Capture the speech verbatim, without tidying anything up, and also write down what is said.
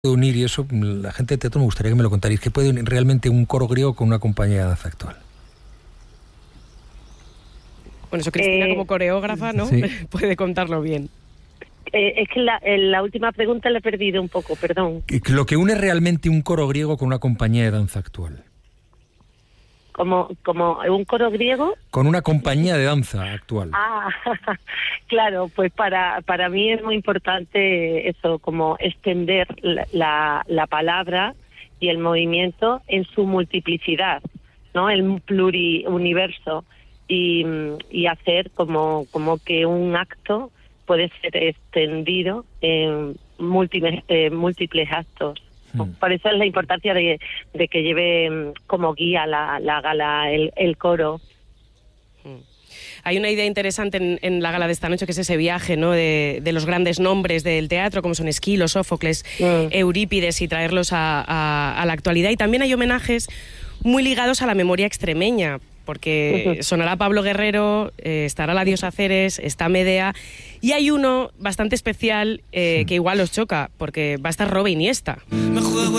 unir, y eso la gente de teatro me gustaría que me lo contarais, que puede unir realmente un coro griego con una compañía de danza actual. Bueno, eso Cristina eh, como coreógrafa, ¿no? Sí. Puede contarlo bien. Eh, es que la, en la última pregunta la he perdido un poco, perdón. Lo que une realmente un coro griego con una compañía de danza actual. Como, como un coro griego con una compañía de danza actual. Ah, claro, pues para para mí es muy importante eso, como extender la, la, la palabra y el movimiento en su multiplicidad, ¿no? El pluriuniverso y, y hacer como como que un acto puede ser extendido en múltiples eh, múltiples actos. Por eso es la importancia de, de que lleve como guía la, la gala, el, el coro. Hay una idea interesante en, en la gala de esta noche, que es ese viaje, ¿no?, de, de los grandes nombres del teatro, como son Esquilo, Sófocles, mm. Eurípides, y traerlos a, a, a la actualidad. Y también hay homenajes muy ligados a la memoria extremeña, porque uh-huh. sonará Pablo Guerrero, eh, estará la diosa Ceres, está Medea, y hay uno bastante especial eh, sí. que igual os choca, porque va a estar Robe Iniesta. Me juego